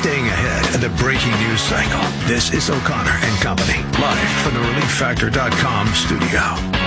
staying ahead of the breaking news cycle. This is O'Connor and Company, live from the ReliefFactor.com studio.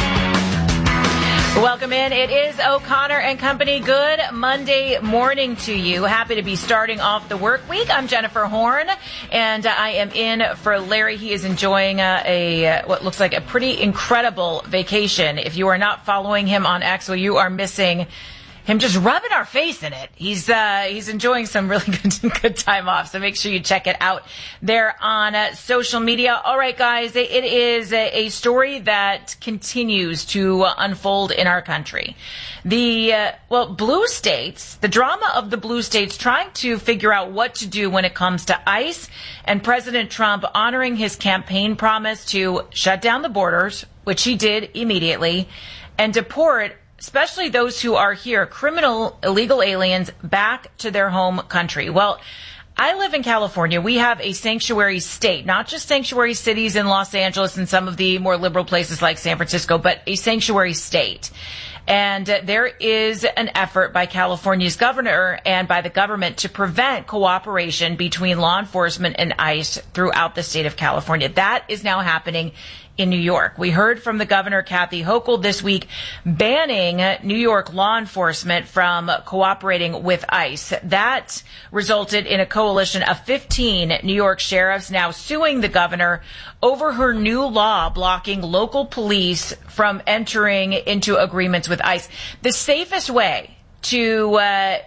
Welcome in. It is O'Connor and Company. Good Monday morning to you. Happy to be starting off the work week. I'm Jennifer Horn, and I am in for Larry. He is enjoying what looks like a pretty incredible vacation. If you are not following him on X, well, you are missing him just rubbing our face in it. He's enjoying some really good time off, so make sure you check it out there on social media. All right, guys, it is a story that continues to unfold in our country. The blue states, the drama of the blue states trying to figure out what to do when it comes to ICE, and President Trump honoring his campaign promise to shut down the borders, which he did immediately, and deport especially those who are here, criminal illegal aliens, back to their home country. Well, I live in California. We have a sanctuary state, not just sanctuary cities in Los Angeles and some of the more liberal places like San Francisco, but a sanctuary state. And there is an effort by California's governor and by the government to prevent cooperation between law enforcement and ICE throughout the state of California. That is now happening in New York. We heard from the governor, Kathy Hochul, this week banning New York law enforcement from cooperating with ICE. That resulted in a coalition of 15 New York sheriffs now suing the governor over her new law blocking local police from entering into agreements with ICE. The safest way to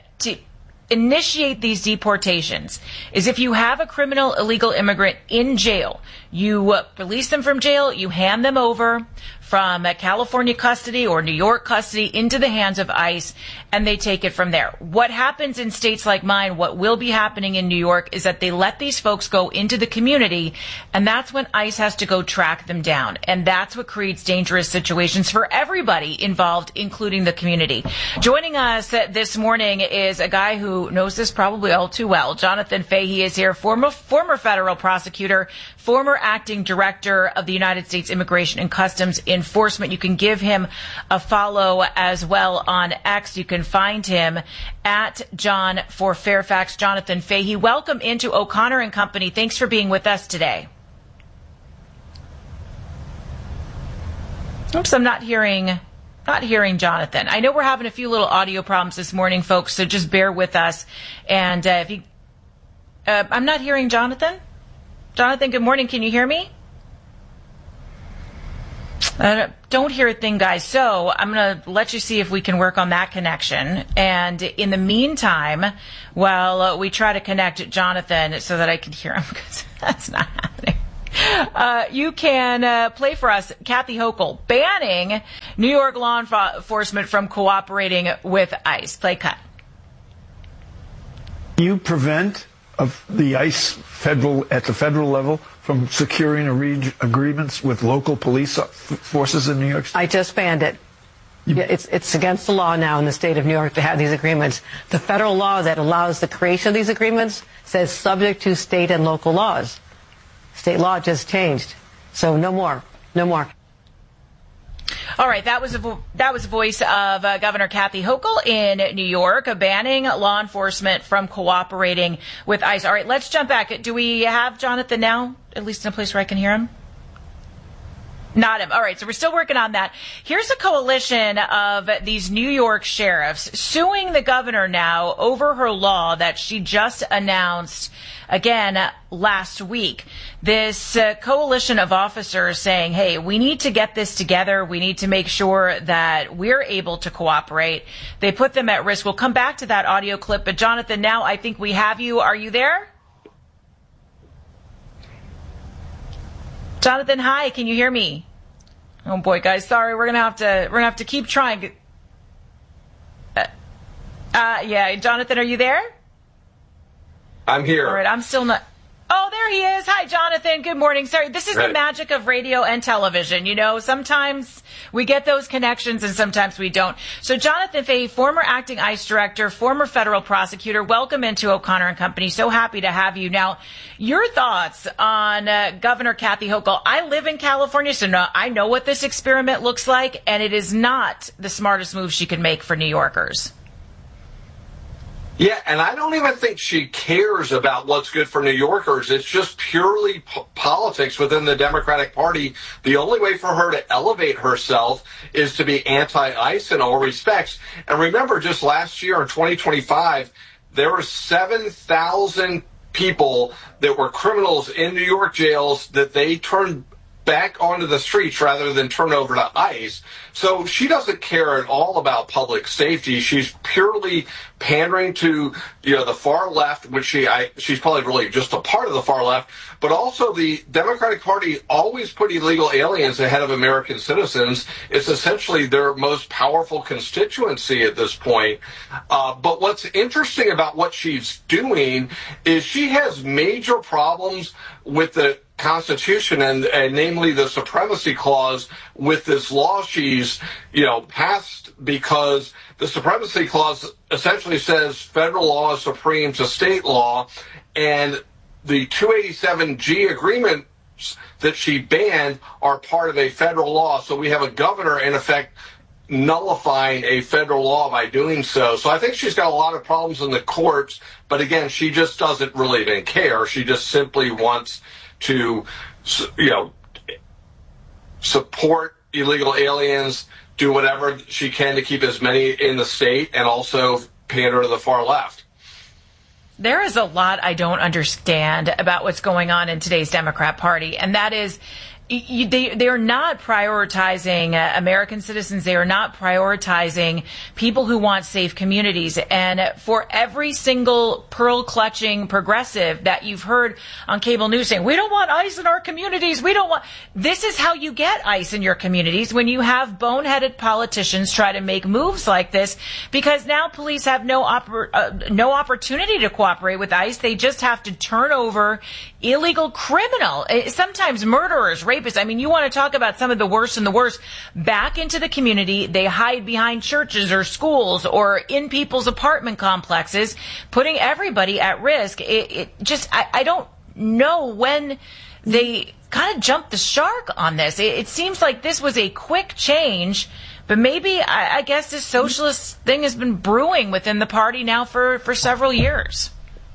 initiate these deportations is if you have a criminal illegal immigrant in jail, you release them from jail, you hand them over from California custody or New York custody into the hands of ICE, and they take it from there. What happens in states like mine, what will be happening in New York, is that they let these folks go into the community, and that's when ICE has to go track them down. And that's what creates dangerous situations for everybody involved, including the community. Joining us this morning is a guy who knows this probably all too well. Jonathan Fahey is here, former federal prosecutor, former acting director of the United States Immigration and Customs Enforcement. You can give him a follow as well on X. You can find him at John for Fairfax. Jonathan Fahey, welcome into O'Connor and Company. Thanks for being with us today. Oops, I'm not hearing Jonathan. I know we're having a few little audio problems this morning, folks, so just bear with us. And I'm not hearing Jonathan. Jonathan, good morning. Can you hear me? Don't hear a thing, guys. So I'm going to let you see if we can work on that connection. And in the meantime, while we try to connect Jonathan so that I can hear him, because that's not happening. You can play for us Kathy Hochul banning New York law enforcement from cooperating with ICE. Play cut. You prevent of the ICE at the federal level from securing agreements with local police forces in New York State? I just banned it. It's against the law now in the state of New York to have these agreements. The federal law that allows the creation of these agreements says subject to state and local laws. State law just changed. So no more. No more. All right, that was the voice of Governor Kathy Hochul in New York, banning law enforcement from cooperating with ICE. All right, let's jump back. Do we have Jonathan now, at least in a place where I can hear him? Not him. All right, so we're still working on that. Here's a coalition of these New York sheriffs suing the governor now over her law that she just announced again last week. This coalition of officers saying, hey, we need to get this together. We need to make sure that we're able to cooperate. They put them at risk. We'll come back to that audio clip. But Jonathan, now I think we have you. Are you there? Jonathan, hi. Can you hear me? Oh boy, guys, sorry. We're gonna have to keep trying. Yeah, Jonathan, are you there? I'm here. All right, I'm still not. Oh, there he is. Hi, Jonathan. Good morning. Sorry, this is the magic of radio and television. You know, sometimes we get those connections and sometimes we don't. So Jonathan Fahey, former acting ICE director, former federal prosecutor, welcome into O'Connor and Company. So happy to have you. Now, your thoughts on Governor Kathy Hochul. I live in California, so I know what this experiment looks like, and it is not the smartest move she could make for New Yorkers. Yeah, and I don't even think she cares about what's good for New Yorkers. It's just purely politics within the Democratic Party. The only way for her to elevate herself is to be anti-ICE in all respects. And remember, just last year in 2025, there were 7,000 people that were criminals in New York jails that they turned back onto the streets rather than turn over to ICE. So she doesn't care at all about public safety. She's purely pandering to, the far left, which she's probably really just a part of the far left, but also the Democratic Party always put illegal aliens ahead of American citizens. It's essentially their most powerful constituency at this point. But what's interesting about what she's doing is she has major problems with the Constitution and namely the Supremacy Clause with this law she's passed, because the Supremacy Clause essentially says federal law is supreme to state law, and the 287G agreements that she banned are part of a federal law. So we have a governor in effect nullifying a federal law by doing so. So I think she's got a lot of problems in the courts, but again, she just doesn't really even care. She just simply wants to, support illegal aliens, do whatever she can to keep as many in the state, and also pander to the far left. There is a lot I don't understand about what's going on in today's Democrat Party, and that is they are not prioritizing American citizens. They are not prioritizing people who want safe communities. And for every single pearl-clutching progressive that you've heard on cable news saying, we don't want ICE in our communities, this is how you get ICE in your communities, when you have boneheaded politicians try to make moves like this, because now police have no opportunity to cooperate with ICE. They just have to turn over illegal criminal, sometimes murderers, rapists. I mean, you want to talk about some of the worst and the worst, back into the community. They hide behind churches or schools or in people's apartment complexes, putting everybody at risk. I don't know when they kind of jumped the shark on this. It seems like this was a quick change, but maybe I guess this socialist thing has been brewing within the party now for several years.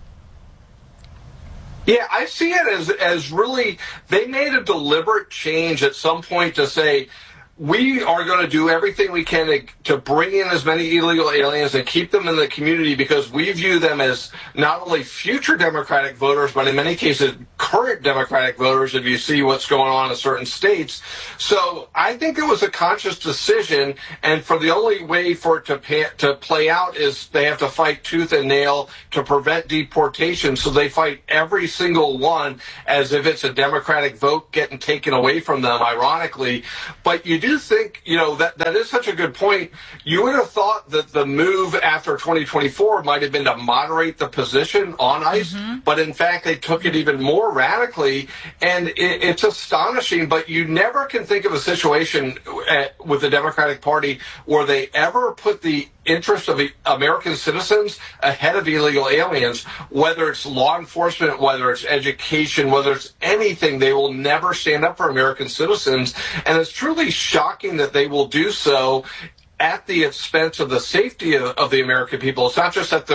Yeah, I see it as really, they made a deliberate change at some point to say, we are going to do everything we can to bring in as many illegal aliens and keep them in the community, because we view them as not only future Democratic voters, but in many cases current Democratic voters, if you see what's going on in certain states. So I think it was a conscious decision, and for the only way for it to play out is they have to fight tooth and nail to prevent deportation. So they fight every single one as if it's a Democratic vote getting taken away from them, ironically. But you do think, that is such a good point. You would have thought that the move after 2024 might have been to moderate the position on ICE, but in fact they took it even more radically, and it's astonishing. But you never can think of a situation with the Democratic Party where they ever put the interest of American citizens ahead of illegal aliens, whether it's law enforcement, whether it's education, whether it's anything. They will never stand up for American citizens, and it's truly shocking that they will do so at the expense of the safety of the American people. It's not just that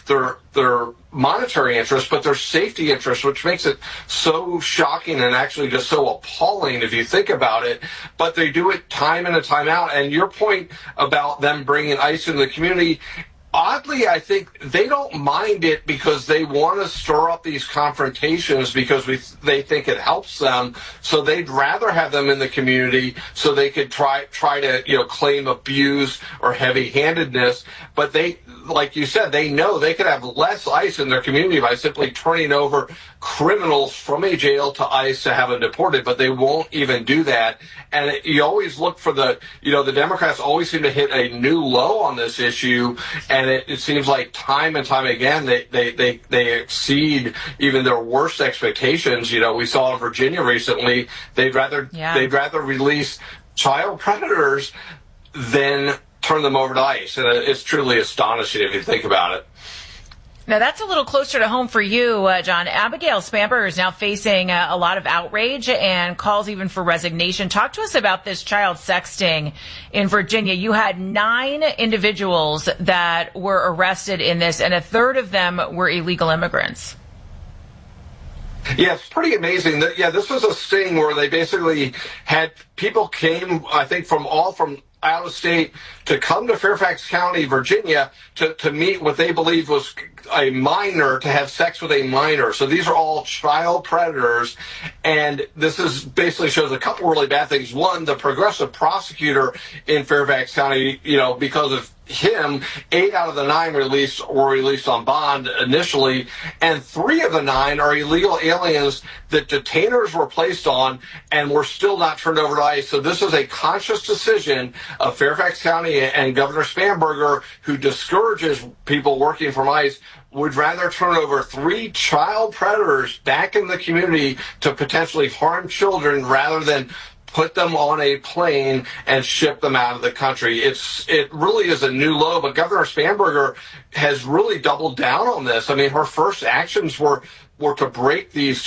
their monetary interests, but their safety interests, which makes it so shocking and actually just so appalling if you think about it. But they do it time in and time out. And your point about them bringing ICE into the community, oddly, I think they don't mind it because they want to stir up these confrontations because they think it helps them. So they'd rather have them in the community so they could try to claim abuse or heavy-handedness. But they, like you said, they know they could have less ICE in their community by simply turning over criminals from a jail to ICE to have them deported, but they won't even do that. And you always look for the Democrats always seem to hit a new low on this issue, and it seems like time and time again they exceed even their worst expectations. We saw in Virginia recently, they'd rather release child predators than turn them over to ICE. And it's truly astonishing if you think about it. Now, that's a little closer to home for you, John. Abigail Spanberger is now facing a lot of outrage and calls even for resignation. Talk to us about this child sexting in Virginia. You had 9 individuals that were arrested in this, and a third of them were illegal immigrants. Yeah, it's pretty amazing. This was a sting where they basically had people came, I think, from out of state to come to Fairfax County, Virginia, to meet what they believed was a minor, to have sex with a minor. So these are all child predators. And this is basically shows a couple really bad things. One, the progressive prosecutor in Fairfax County, because of him, 8 out of the 9 were released on bond initially, and 3 of the 9 are illegal aliens that detainers were placed on and were still not turned over to ICE. So this is a conscious decision of Fairfax County and Governor Spanberger, who discourages people working from ICE, would rather turn over 3 child predators back in the community to potentially harm children rather than put them on a plane and ship them out of the country. It really is a new low, but Governor Spanberger has really doubled down on this. I mean, her first actions were to break these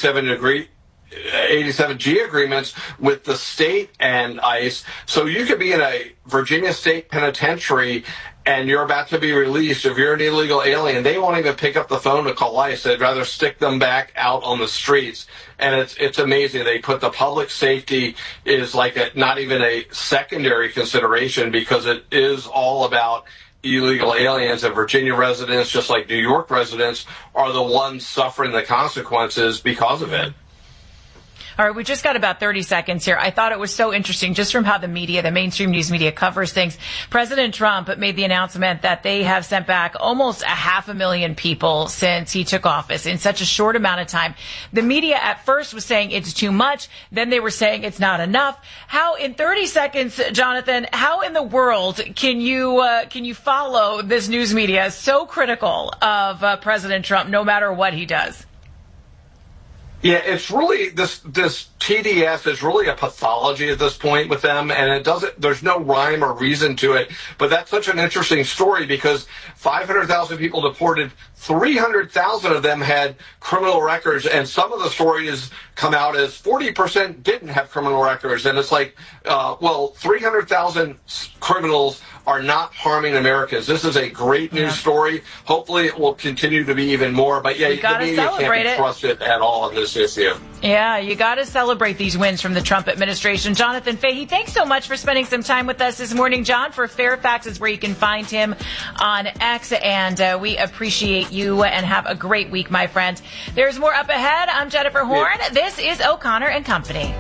287G agreements with the state and ICE. So you could be in a Virginia state penitentiary and you're about to be released. If you're an illegal alien, they won't even pick up the phone to call ICE. They'd rather stick them back out on the streets. And it's amazing. They put the public safety is like not even a secondary consideration, because it is all about illegal aliens, and Virginia residents, just like New York residents, are the ones suffering the consequences because of it. All right, we just got about 30 seconds here. I thought it was so interesting just from how the mainstream news media covers things. President Trump made the announcement that they have sent back almost 500,000 people since he took office in such a short amount of time. The media at first was saying it's too much. Then they were saying it's not enough. How, in 30 seconds, Jonathan, how in the world can you follow this news media so critical of President Trump no matter what he does? Yeah, it's really this TDS is really a pathology at this point with them, and there's no rhyme or reason to it. But that's such an interesting story, because 500,000 people deported, 300,000 of them had criminal records, and some of the stories come out as 40% didn't have criminal records. And it's like, 300,000 criminals are not harming Americans. This is a great news story. Hopefully it will continue to be even more. But yeah, the media can't be trusted at all on this issue. Yeah, you got to celebrate these wins from the Trump administration. Jonathan Fahey, thanks so much for spending some time with us this morning. John for Fairfax is where you can find him on X, and we appreciate you, and have a great week, my friend. There's more up ahead. I'm Jennifer Horn. Yeah. This is O'Connor and Company.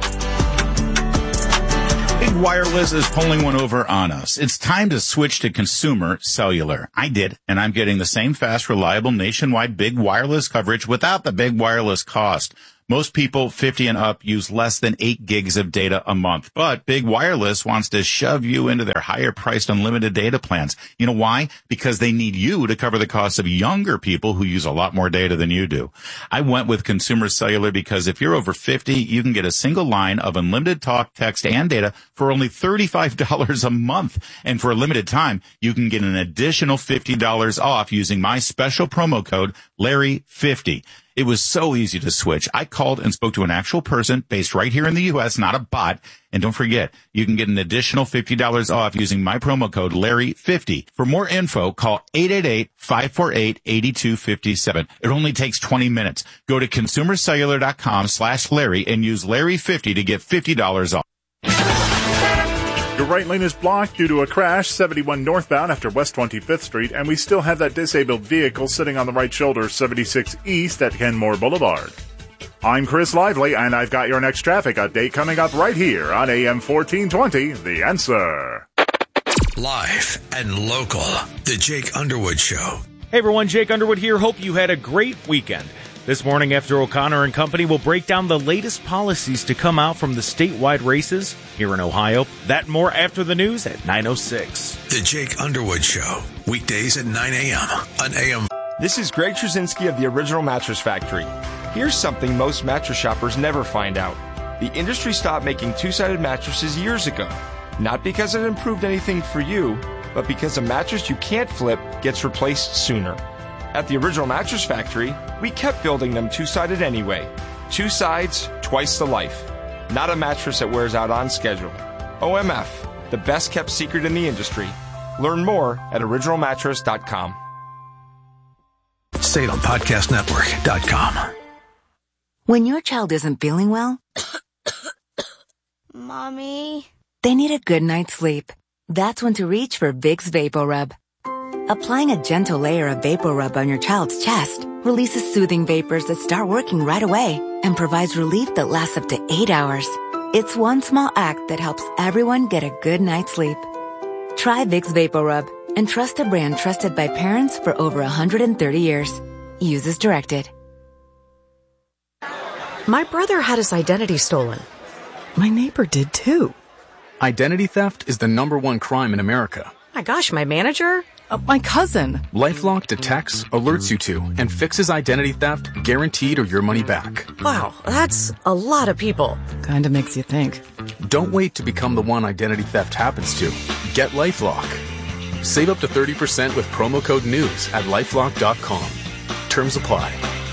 Big Wireless is pulling one over on us. It's time to switch to consumer cellular. I did, and I'm getting the same fast, reliable, nationwide big wireless coverage without the big wireless cost. Most people 50 and up use less than 8 gigs of data a month, but Big Wireless wants to shove you into their higher-priced unlimited data plans. You know why? Because they need you to cover the costs of younger people who use a lot more data than you do. I went with Consumer Cellular because if you're over 50, you can get a single line of unlimited talk, text, and data for only $35 a month. And for a limited time, you can get an additional $50 off using my special promo code, Larry50. It was so easy to switch. I called and spoke to an actual person based right here in the U.S., not a bot. And don't forget, you can get an additional $50 off using my promo code Larry50. For more info, call 888-548-8257. It only takes 20 minutes. Go to consumercellular.com/Larry and use Larry50 to get $50 off. Your right lane is blocked due to a crash, 71 northbound after West 25th Street, and we still have that disabled vehicle sitting on the right shoulder, 76 east at Kenmore Boulevard. I'm Chris Lively, and I've got your next traffic update coming up right here on AM 1420, The Answer. Live and local, The Jake Underwood Show. Hey everyone, Jake Underwood here. Hope you had a great weekend. This morning after O'Connor and Company will break down the latest policies to come out from the statewide races here in Ohio. That and more after the news at 9:06. The Jake Underwood Show, weekdays at 9 a.m. on AM. This is Greg Trzynski of the Original Mattress Factory. Here's something most mattress shoppers never find out. The industry stopped making two-sided mattresses years ago. Not because it improved anything for you, but because a mattress you can't flip gets replaced sooner. At the Original Mattress Factory, we kept building them two-sided anyway. 2 sides, twice the life. Not a mattress that wears out on schedule. OMF, the best kept secret in the industry. Learn more at originalmattress.com. SalemPodcastNetwork.com. When your child isn't feeling well, Mommy, they need a good night's sleep. That's when to reach for Vicks VapoRub. Applying a gentle layer of VapoRub on your child's chest releases soothing vapors that start working right away and provides relief that lasts up to 8 hours. It's one small act that helps everyone get a good night's sleep. Try Vicks VapoRub and trust a brand trusted by parents for over 130 years. Use as directed. My brother had his identity stolen. My neighbor did too. Identity theft is the #1 crime in America. My gosh, my manager? My cousin. LifeLock detects, alerts you to, and fixes identity theft guaranteed or your money back. Wow, that's a lot of people. Kinda makes you think. Don't wait to become the one identity theft happens to. Get LifeLock. Save up to 30% with promo code NEWS at LifeLock.com. Terms apply.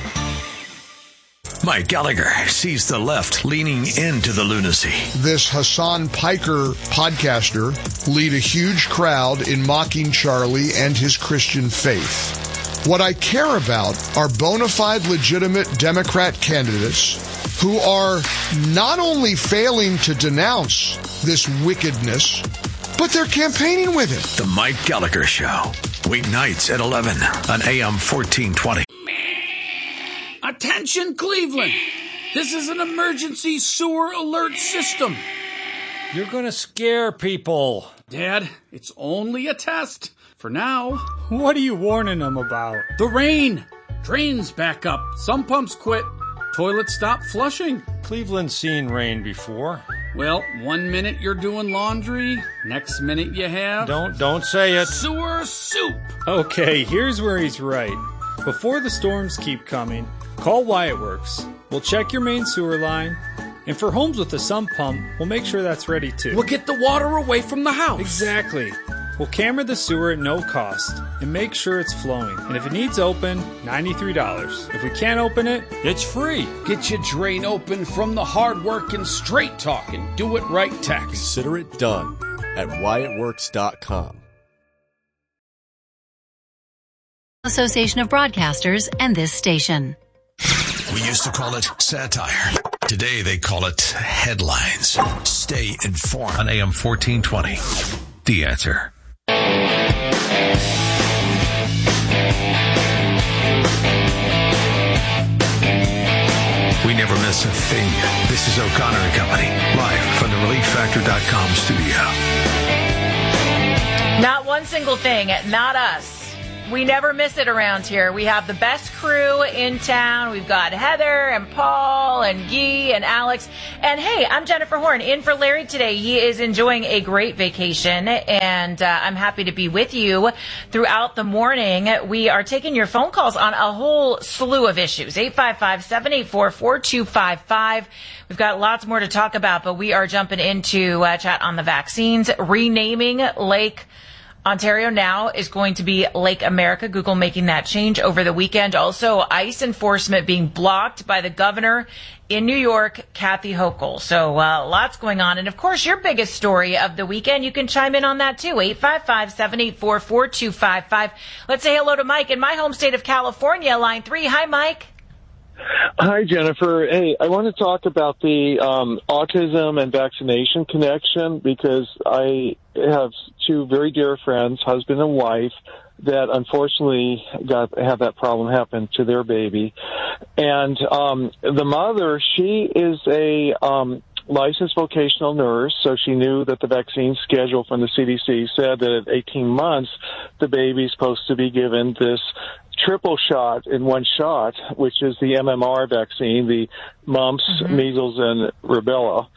Mike Gallagher sees the left leaning into the lunacy. This Hassan Piker podcaster lead a huge crowd in mocking Charlie and his Christian faith. What I care about are bona fide, legitimate Democrat candidates who are not only failing to denounce this wickedness, but they're campaigning with it. The Mike Gallagher Show. Weeknights at 11 on AM 1420. Attention, Cleveland! This is an emergency sewer alert system. You're gonna scare people. Dad, it's only a test. For now. What are you warning them about? The rain. Drains back up. Some pumps quit. Toilets stop flushing. Cleveland's seen rain before. Well, 1 minute you're doing laundry. Next minute you have... Don't say it. Sewer soup. Okay, here's where he's right. Before the storms keep coming, call Wyatt Works. We'll check your main sewer line. And for homes with a sump pump, we'll make sure that's ready too. We'll get the water away from the house. Exactly. We'll camera the sewer at no cost and make sure it's flowing. And if it needs open, $93. If we can't open it, it's free. Get your drain open from the hard work and straight talk and do it right tax. Consider it done at WyattWorks.com. Association of Broadcasters and this station. We used to call it satire. Today they call it headlines. Stay informed on AM 1420. The Answer. We never miss a thing. This is O'Connor and Company, live from the ReliefFactor.com studio. Not one single thing, not us. We never miss it around here. We have the best crew in town. We've got Heather and Paul and Guy and Alex. And hey, I'm Jennifer Horn, in for Larry today. He is enjoying a great vacation, and I'm happy to be with you throughout the morning. We are taking your phone calls on a whole slew of issues. 855-784-4255. We've got lots more to talk about, but we are jumping into chat on the vaccines, renaming Lake Ontario now is going to be Lake America. Google making that change over the weekend. Also, ICE enforcement being blocked by the governor in New York, Kathy Hochul. So lots going on. And, of course, your biggest story of the weekend, you can chime in on that, too. 855-784-4255. Let's say hello to Mike in my home state of California, line 3. Hi, Mike. Hi, Jennifer. Hey, I want to talk about the autism and vaccination connection because I have two very dear friends, husband and wife, that unfortunately have that problem happen to their baby. And the mother, she is a licensed vocational nurse, so she knew that the vaccine schedule from the CDC said that at 18 months, the baby's supposed to be given this triple shot in one shot, which is the MMR vaccine, the mumps, measles, and rubella.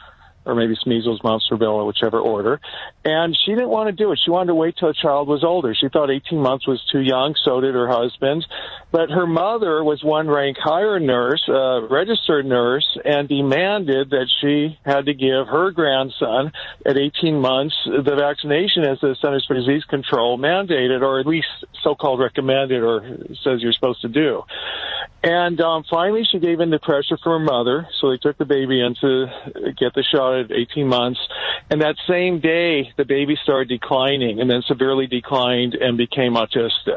or maybe it's measles, mumps, rubella, whichever order. And she didn't want to do it. She wanted to wait till the child was older. She thought 18 months was too young, so did her husband. But her mother was one rank higher nurse, registered nurse, and demanded that she had to give her grandson at 18 months the vaccination as the Centers for Disease Control mandated, or at least so-called recommended, or says you're supposed to do. And finally, she gave in to pressure from her mother, so they took the baby in to get the shot at 18 months. And that same day, the baby started declining, and then severely declined and became autistic.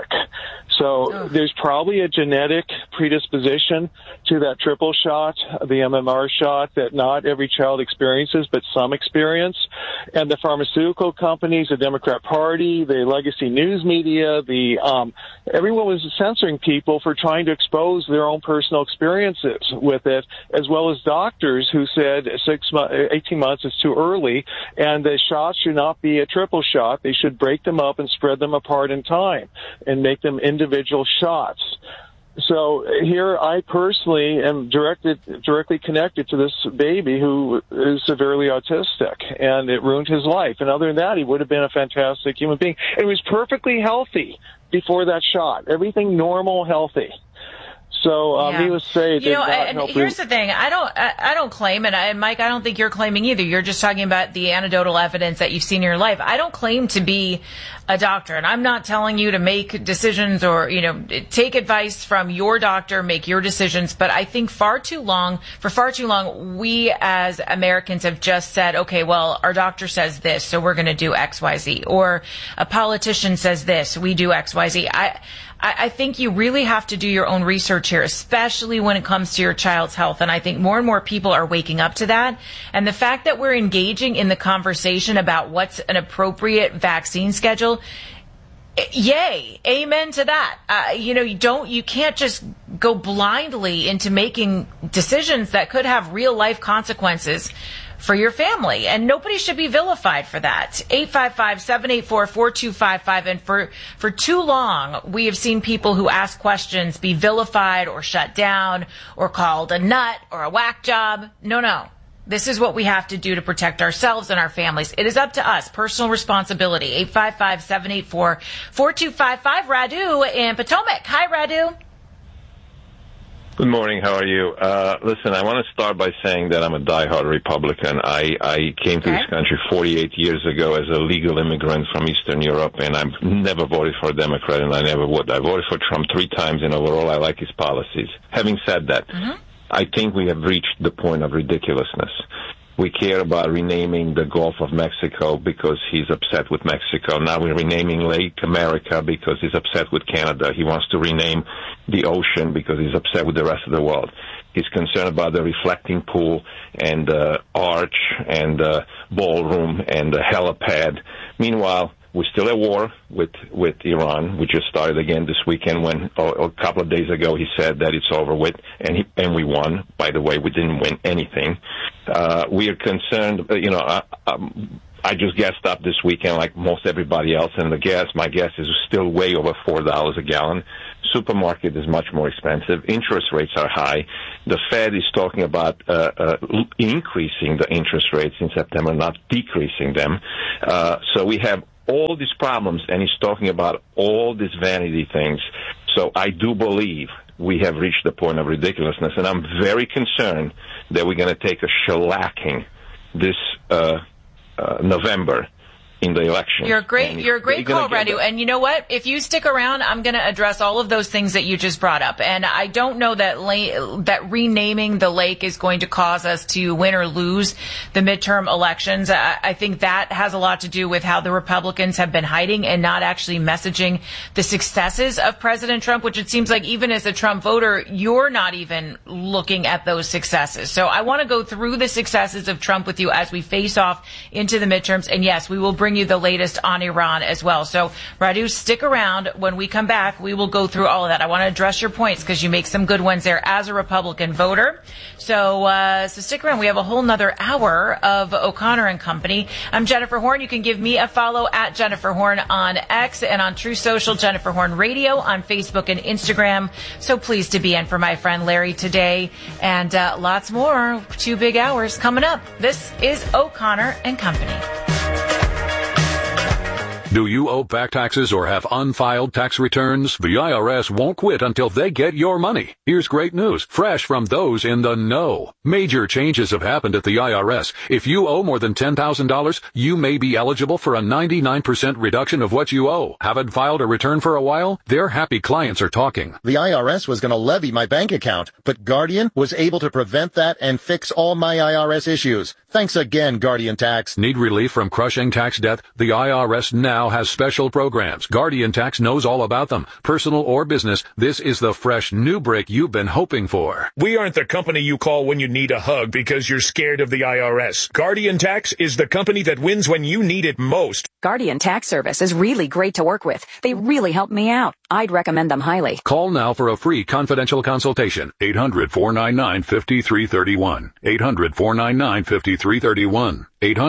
So there's probably a genetic predisposition to that triple shot, the MMR shot, that not every child experiences, but some experience. And the pharmaceutical companies, the Democrat Party, the legacy news media, everyone was censoring people for trying to expose their own personal experiences with it, as well as doctors who said 18 months is too early, and the shots should not be a triple shot. They should break them up and spread them apart in time and make them individual shots. So here I personally am directly connected to this baby who is severely autistic, and it ruined his life. And other than that, he would have been a fantastic human being. And he was perfectly healthy before that shot. Everything normal, healthy. So, needless to say, and here's the thing. I don't claim, and Mike, I don't think you're claiming either. You're just talking about the anecdotal evidence that you've seen in your life. I don't claim to be a doctor, and I'm not telling you to make decisions or, take advice from your doctor, make your decisions. But I think for far too long, we as Americans have just said, okay, well, our doctor says this, so we're going to do X, Y, Z. Or a politician says this, we do X, Y, Z. I think you really have to do your own research here, especially when it comes to your child's health. And I think more and more people are waking up to that. And the fact that we're engaging in the conversation about what's an appropriate vaccine schedule, yay, amen to that. You can't just go blindly into making decisions that could have real life consequences for your family, and nobody should be vilified for that. 855-784-4255. And for too long, we have seen people who ask questions be vilified or shut down or called a nut or a whack job. No. This is what we have to do to protect ourselves and our families. It is up to us. Personal responsibility. 855-784-4255. Radu in Potomac. Hi, Radu. Good morning. How are you? Listen, I want to start by saying that I'm a diehard Republican. I came to this country 48 years ago as a legal immigrant from Eastern Europe, and I've never voted for a Democrat, and I never would. I voted for Trump 3 times, and overall I like his policies. Having said that, I think we have reached the point of ridiculousness. We care about renaming the Gulf of Mexico because he's upset with Mexico. Now we're renaming Lake America because he's upset with Canada. He wants to rename the ocean because he's upset with the rest of the world. He's concerned about the reflecting pool and arch and ballroom and the helipad. Meanwhile, we're still at war with Iran. We just started again this weekend when a couple of days ago he said that it's over with, and we won. By the way, we didn't win anything. We are concerned, I just gassed up this weekend like most everybody else, and my gas is still way over $4 a gallon. Supermarket is much more expensive. Interest rates are high. The Fed is talking about increasing the interest rates in September, not decreasing them. So we have all these problems, and he's talking about all these vanity things. So I do believe we have reached the point of ridiculousness, and I'm very concerned that we're going to take a shellacking this November in the election. You're a great call, Radu. And you know what? If you stick around, I'm going to address all of those things that you just brought up. And I don't know that renaming the lake is going to cause us to win or lose the midterm elections. I think that has a lot to do with how the Republicans have been hiding and not actually messaging the successes of President Trump, which it seems like even as a Trump voter, you're not even looking at those successes. So I want to go through the successes of Trump with you as we face off into the midterms. And yes, we will bring bring you the latest on Iran as well. So, Radu, stick around. When we come back, we will go through all of that. I want to address your points because you make some good ones there as a Republican voter. So stick around. We have a whole nother hour of O'Connor and Company. I'm Jennifer Horn. You can give me a follow at Jennifer Horn on X and on True Social, Jennifer Horn Radio on Facebook and Instagram. So pleased to be in for my friend Larry today, and lots more. 2 big hours coming up. This is O'Connor and Company. Do you owe back taxes or have unfiled tax returns? The IRS won't quit until they get your money. Here's great news, fresh from those in the know. Major changes have happened at the IRS. If you owe more than $10,000, you may be eligible for a 99% reduction of what you owe. Haven't filed a return for a while? Their happy clients are talking. The IRS was going to levy my bank account, but Guardian was able to prevent that and fix all my IRS issues. Thanks again, Guardian Tax. Need relief from crushing tax debt? The IRS now has special programs. Guardian Tax knows all about them. Personal or business, this is the fresh new break you've been hoping for. We aren't the company you call when you need a hug because you're scared of the IRS. Guardian Tax is the company that wins when you need it most. Guardian Tax Service is really great to work with. They really help me out. I'd recommend them highly. Call now for a free confidential consultation. 800-499-5331. 800-499-5331.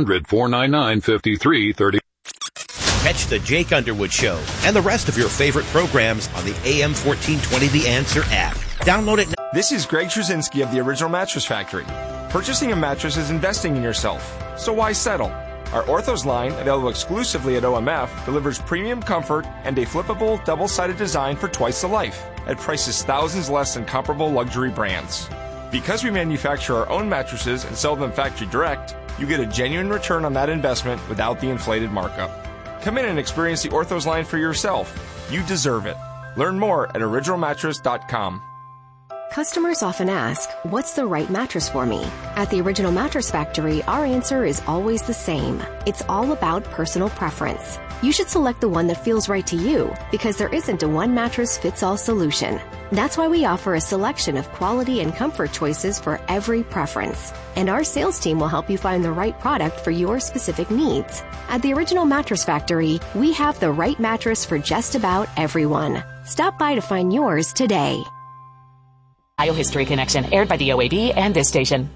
800-499-5331. Catch the Jake Underwood Show and the rest of your favorite programs on the AM 1420 The Answer app. Download it now. This is Greg Trzynski of the Original Mattress Factory. Purchasing a mattress is investing in yourself, so why settle? Our Orthos line, available exclusively at OMF, delivers premium comfort and a flippable, double-sided design for twice the life, at prices thousands less than comparable luxury brands. Because we manufacture our own mattresses and sell them factory direct, you get a genuine return on that investment without the inflated markup. Come in and experience the Orthos line for yourself. You deserve it. Learn more at originalmattress.com. Customers often ask, what's the right mattress for me? At the Original Mattress Factory, our answer is always the same. It's all about personal preference. You should select the one that feels right to you, because there isn't a one-mattress-fits-all solution. That's why we offer a selection of quality and comfort choices for every preference. And our sales team will help you find the right product for your specific needs. At the Original Mattress Factory, we have the right mattress for just about everyone. Stop by to find yours today. Ohio History Connection, aired by the OAB and this station.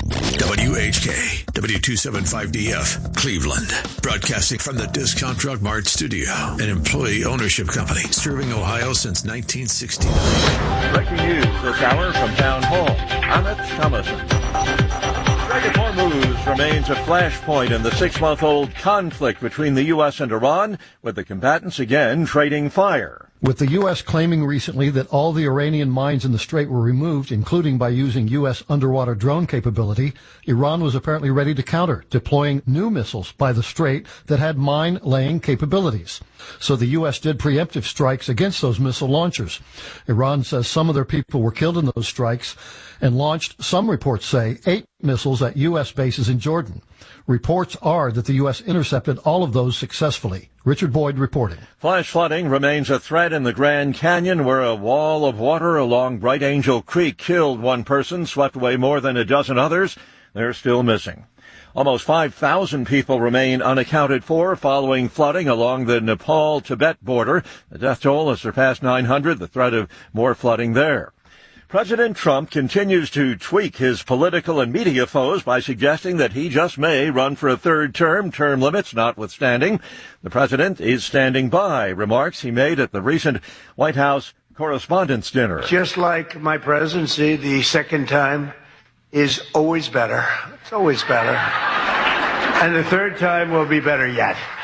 WHK, W275DF, Cleveland. Broadcasting from the Discount Drug Mart studio, an employee ownership company serving Ohio since 1969. Breaking news this hour from Town Hall. Amit Thomason. Strait of Hormuz remains a flashpoint in the 6-month-old conflict between the U.S. and Iran, with the combatants again trading fire. With the U.S. claiming recently that all the Iranian mines in the strait were removed, including by using U.S. underwater drone capability, Iran was apparently ready to counter, deploying new missiles by the strait that had mine-laying capabilities. So the U.S. did preemptive strikes against those missile launchers. Iran says some of their people were killed in those strikes and launched, some reports say, 8 missiles at U.S. bases in Jordan. Reports are that the U.S. intercepted all of those successfully. Richard Boyd reporting. Flash flooding remains a threat in the Grand Canyon, where a wall of water along Bright Angel Creek killed one person, swept away more than a dozen others. They're still missing. Almost 5,000 people remain unaccounted for following flooding along the Nepal-Tibet border. The death toll has surpassed 900, the threat of more flooding there. President Trump continues to tweak his political and media foes by suggesting that he just may run for a third term, term limits notwithstanding. The president is standing by remarks he made at the recent White House Correspondents' Dinner. Just like my presidency, the second time is always better. It's always better. And the third time will be better yet.